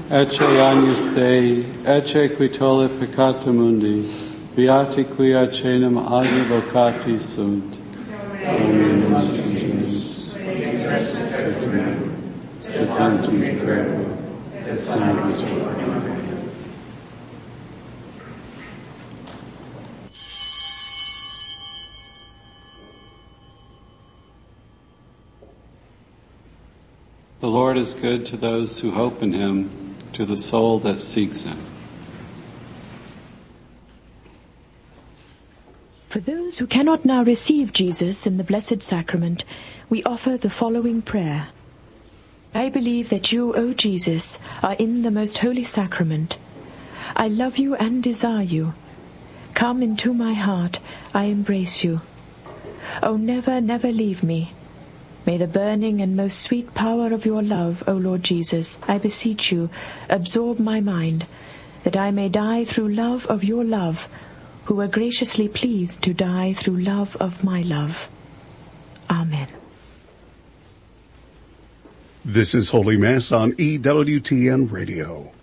ecce agnus Dei, ecce qui tollit peccata mundi, beati qui ad caenum agni vocati sunt. Dominus Deus, et tantum credo, et sanguitur. The Lord is good to those who hope in him, to the soul that seeks him. For those who cannot now receive Jesus in the Blessed Sacrament, we offer the following prayer. I believe that you, O Jesus, are in the most holy sacrament. I love you and desire you. Come into my heart, I embrace you. O never, never leave me. May the burning and most sweet power of your love, O Lord Jesus, I beseech you, absorb my mind, that I may die through love of your love, who were graciously pleased to die through love of my love. Amen. This is Holy Mass on EWTN Radio.